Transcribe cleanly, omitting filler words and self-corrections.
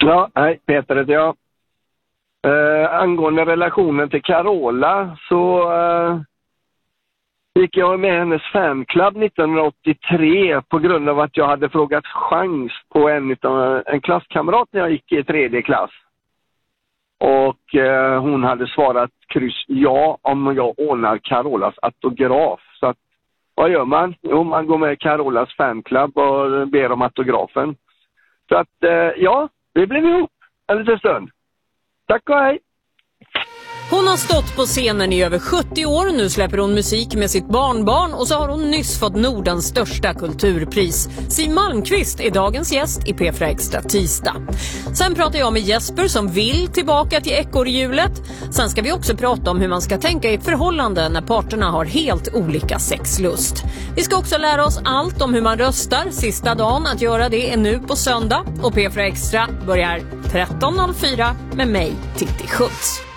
Ja, hej, Peter heter jag. Angående relationen till Carola så gick jag med hennes fanclub 1983 på grund av att jag hade frågat chans på en klasskamrat när jag gick i 3:e klass. Och hon hade svarat kryss ja om jag ordnar Carolas autograf. Så att, vad gör man? Jo, man går med i Carolas fanclub och ber om autografen. Så att ja, vi blev ihop en liten stund. Tack och hej! Hon har stått på scenen i över 70 år. Nu släpper hon musik med sitt barnbarn och så har hon nyss fått Nordens största kulturpris. Siw Malmkvist är dagens gäst i P4 Extra tisdag. Sen pratar jag med Jesper som vill tillbaka till ekorrhjulet. Sen ska vi också prata om hur man ska tänka i ett förhållande när parterna har helt olika sexlust. Vi ska också lära oss allt om hur man röstar. Sista dagen att göra det är nu på söndag. Och P4 Extra börjar 13.04 med mig, Titti Schultz.